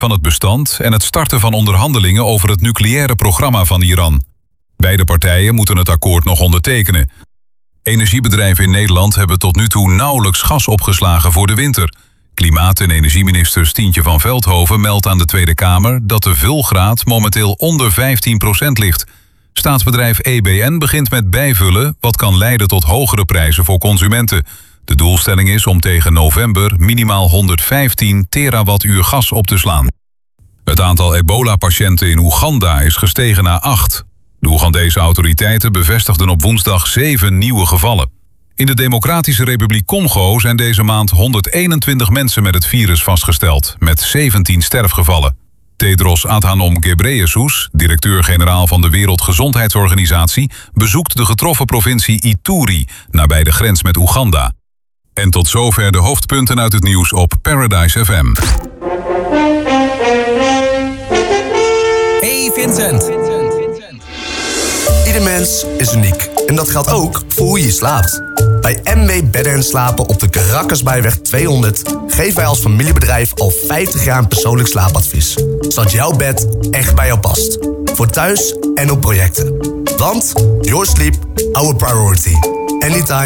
van het bestand en het starten van onderhandelingen over het nucleaire programma van Iran. Beide partijen moeten het akkoord nog ondertekenen. Energiebedrijven in Nederland hebben tot nu toe nauwelijks gas opgeslagen voor de winter. Klimaat- en energieminister Stientje van Veldhoven meldt aan de Tweede Kamer dat de vulgraad momenteel onder 15% ligt. Staatsbedrijf EBN begint met bijvullen, wat kan leiden tot hogere prijzen voor consumenten. De doelstelling is om tegen november minimaal 115 terawattuur gas op te slaan. Het aantal ebola-patiënten in Oeganda is gestegen naar 8. De Oegandese autoriteiten bevestigden op woensdag 7 nieuwe gevallen. In de Democratische Republiek Congo zijn deze maand 121 mensen met het virus vastgesteld, met 17 sterfgevallen. Tedros Adhanom Ghebreyesus, directeur-generaal van de Wereldgezondheidsorganisatie, bezoekt de getroffen provincie Ituri, nabij de grens met Oeganda. En tot zover de hoofdpunten uit het nieuws op Paradise FM. Hey Vincent. Ieder mens is uniek. En dat geldt ook voor hoe je slaapt. Bij MW Bedden Slapen op de Karakkersbijweg 200... geven wij als familiebedrijf al 50 jaar een persoonlijk slaapadvies. Zodat jouw bed echt bij jou past. Voor thuis en op projecten. Want your sleep, our priority. Anytime.